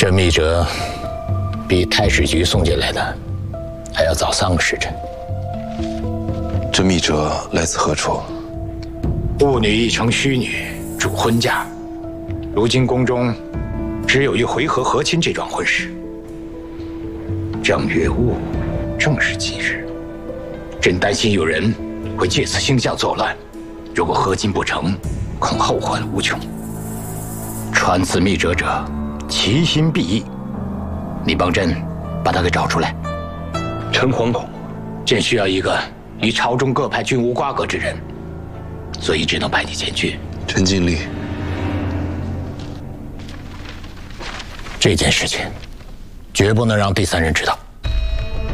这密折比太史局送进来的还要早3个时辰。 这密折来自何处？ 戊女亦称虚女，主婚嫁。如今宫中只有一回合和亲这桩婚事。正月戊，正是吉日。朕担心有人会借此星象作乱，如果和亲不成，恐后患无穷。传此密折者，其心必异。你帮朕把他给找出来。 臣惶恐。 朕需要一个与朝中各派均无瓜葛之人，所以只能派你前去。 臣尽力。 这件事情绝不能让第3人知道。